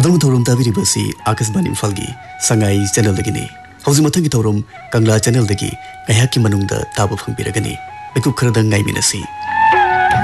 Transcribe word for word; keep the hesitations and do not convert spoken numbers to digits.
Adam थौरम ताबिरिबसी Akashvani इम्फालगी Sangai channel दगिनी हौजी मथंगी थौरम Kangla channel दगी कयाकी मनुंगदा Taba फंगबिरगनी बेकुब खरदंग गाइमिनसी।